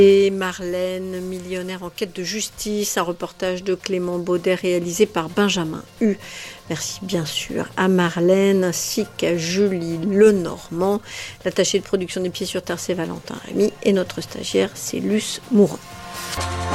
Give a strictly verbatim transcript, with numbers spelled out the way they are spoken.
Et Marlène, millionnaire en quête de justice, un reportage de Clément Baudet réalisé par Benjamin Hu. Merci bien sûr à Marlène ainsi qu'à Julie Lenormand. L'attaché de production des Pieds sur Terre, c'est Valentin Rémy et notre stagiaire, c'est Luce Mourant.